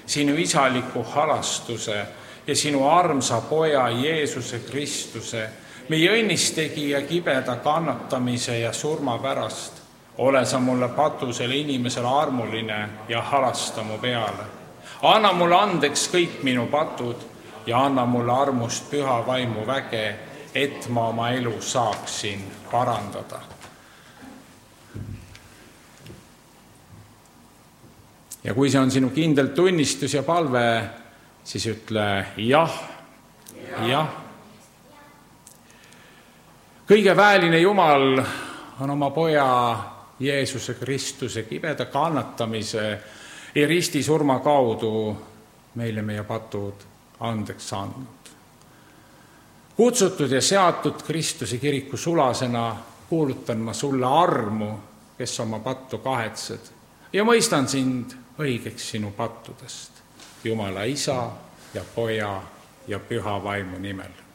sinu isaliku halastuse ja sinu armsa poja Jeesuse Kristuse, meie õnnistegija kibeda kannatamise ja surma pärast. Ole sa mulle patusele inimesele armuline ja halasta mu peale. Anna mulle andeks kõik minu patud ja anna mulle armust püha vaimu väge, et ma oma elu saaksin parandada. Ja kui see on sinu kindel tunnistus ja palve, siis ütle jah, jah. Kõige väeline Jumal on oma poja Jeesuse Kristuse kibeda kannatamise ja ristisurma kaudu meile meie patud andeks andnud. Kutsutud ja seatud Kristuse kiriku sulasena kuulutan ma sulle armu, kes oma pattu kahetsed, ja mõistan sind õigeks sinu pattudest, Jumala Isa ja Poja ja Püha Vaimu nimel.